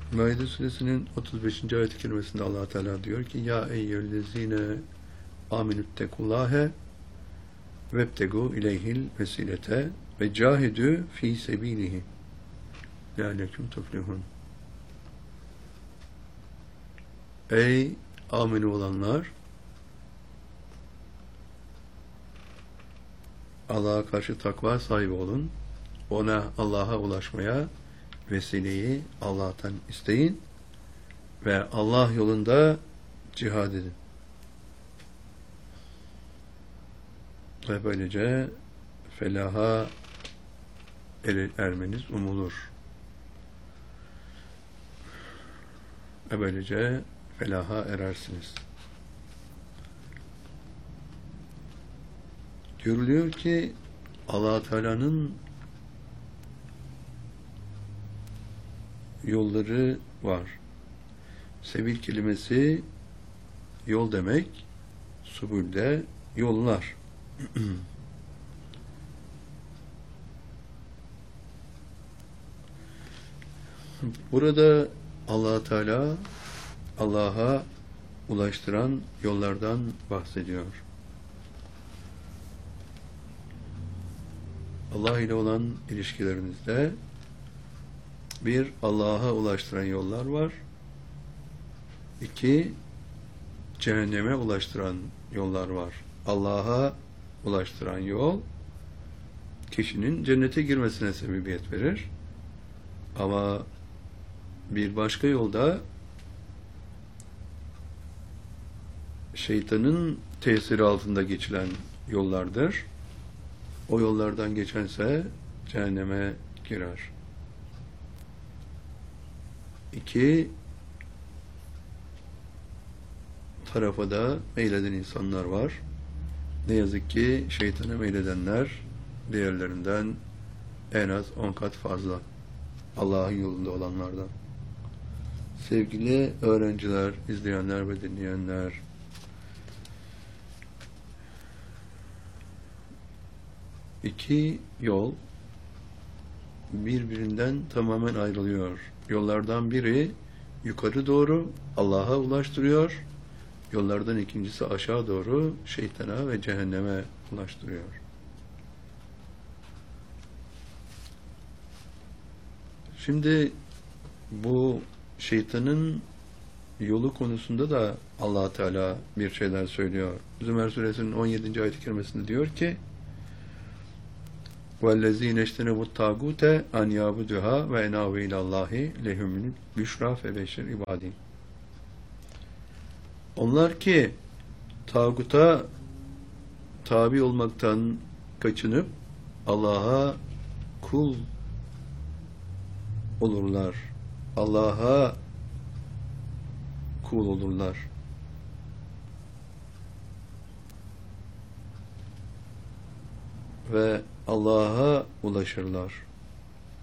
Maide suresinin 35. ayet-i kerimesinde Allah Teala diyor ki: Ya eyyühellezine aminüttekullâhe vebtegu ileyhil vesilete ve cahidü fî sebîlihi leallekum tuflihun. Ey amin olanlar, Allah'a karşı takva sahibi olun. Allah'a ulaşmaya vesileyi Allah'tan isteyin ve Allah yolunda cihad edin. Ve böylece felaha ermeniz umulur. Ve böylece felaha erersiniz. Görülüyor ki Allah Teala'nın yolları var. Sebil kelimesi yol demek, subul de yollar. Burada Allah Teala Allah'a ulaştıran yollardan bahsediyor. Allah ile olan ilişkilerinizde bir, Allah'a ulaştıran yollar var. İki, cehenneme ulaştıran yollar var. Allah'a ulaştıran yol, kişinin cennete girmesine sebebiyet verir. Ama bir başka yolda şeytanın tesiri altında geçilen yollardır. O yollardan geçense cehenneme girer. İki tarafa da meyleden insanlar var. Ne yazık ki şeytana meyledenler diğerlerinden en az 10 kat fazla. Allah'ın yolunda olanlardan. Sevgili öğrenciler, izleyenler ve dinleyenler, iki yol birbirinden tamamen ayrılıyor. Yollardan biri yukarı doğru Allah'a ulaştırıyor. Yollardan ikincisi aşağı doğru şeytana ve cehenneme ulaştırıyor. Şimdi bu şeytanın yolu konusunda da Allah Teala bir şeyler söylüyor. Zümer suresinin 17. ayet-i kerimesinde diyor ki: وَالَّذ۪ينَ اجْتَنَبُوا الطَّاغُوتَ اَنْ يَعْبُدُهَا وَاَنَابُوا اِلَى اللّٰهِ لَهُمُ الْبُشْرَى فَبَشِّرْ عِبَادِهِ. Onlar ki tağuta tabi olmaktan kaçınıp Allah'a kul olurlar. Allah'a kul olurlar. Ve Allah'a ulaşırlar.